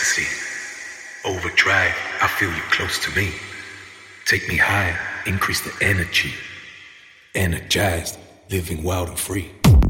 ecstasy. Overdrive, I feel you close to me. Take me higher, increase the energy. Energized, living wild and free.